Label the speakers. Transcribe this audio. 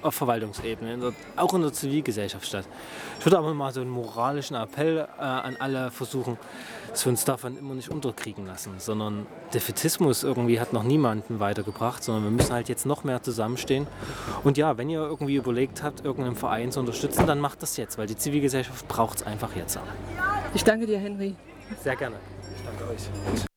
Speaker 1: auf Verwaltungsebene, auch in der Zivilgesellschaft statt. Ich würde aber mal so einen moralischen Appell an alle versuchen, dass wir uns davon immer nicht unterkriegen lassen, sondern Defätismus irgendwie hat noch niemanden weitergebracht, sondern wir müssen halt jetzt noch mehr zusammenstehen. Und ja, wenn ihr irgendwie überlegt habt, irgendeinen Verein zu unterstützen, dann macht das jetzt, weil die Zivilgesellschaft braucht es einfach jetzt.
Speaker 2: Ich danke dir, Henry.
Speaker 1: Sehr gerne. Ich danke euch.